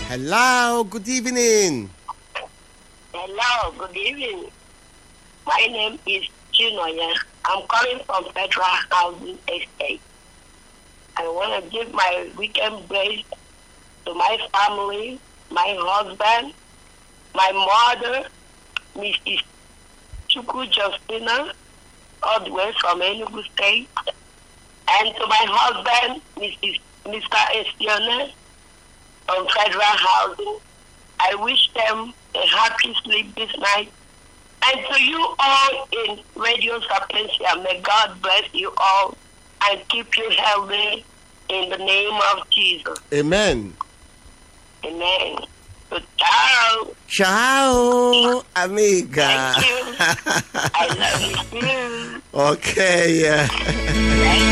Hello, good evening. Hello, good evening. My name is Chinoya. I'm calling from Federal Housing Estate. I want to give my weekend grace to my family, my husband, my mother, Mrs. Chuku Justina, all the way from Enugu State, and to my husband, Mr. Estione, from Federal Housing. I wish them a happy sleep this night. And to you all in Radio Sapientia, may God bless you all and keep you healthy in the name of Jesus. Amen. Amen. So, ciao. Ciao, amiga. Thank you. I love you too. Okay, yeah. Thank